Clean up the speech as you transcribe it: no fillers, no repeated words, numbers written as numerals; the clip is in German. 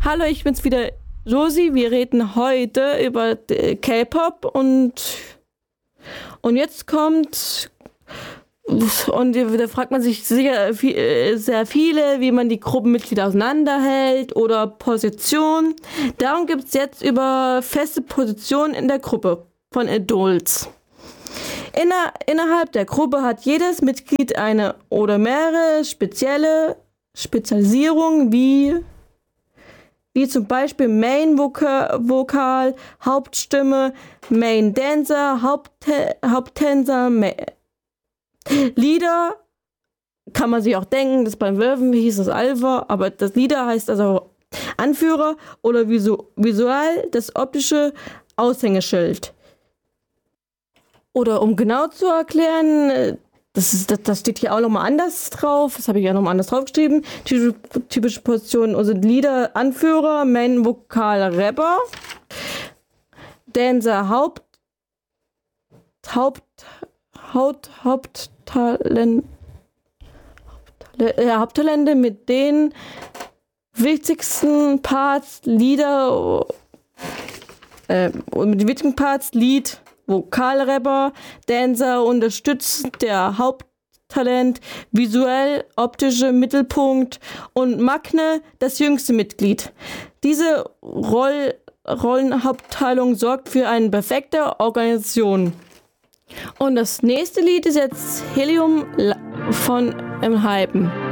Hallo, ich bin's wieder, Josi. Wir reden heute über K-Pop und jetzt kommt, und da fragt man sich sicher sehr viele, wie man die Gruppenmitglieder auseinanderhält oder Position. Darum gibt es jetzt über feste Positionen in der Gruppe von Adults. Innerhalb der Gruppe hat jedes Mitglied eine oder mehrere spezielle Spezialisierungen wie zum Beispiel Main Vokal, Hauptstimme, Main Dancer, Haupttänzer, Leader. Kann man sich auch denken, das beim Wölfen hieß es Alpha, aber das Leader heißt also Anführer oder visuell das optische Aushängeschild. Oder um genau zu erklären, das steht hier auch nochmal anders drauf, das habe ich ja nochmal anders draufgeschrieben. Typische Positionen sind Leader, Anführer, Main, Vokal, Rapper, Dancer, Haupttalente mit den wichtigsten Parts, Lead, Vokalrapper, Dancer unterstützt der Haupttalent, visuell, optische Mittelpunkt und Magne das jüngste Mitglied. Diese Rollenhauptteilung sorgt für eine perfekte Organisation. Und das nächste Lied ist jetzt Helium von Hypen.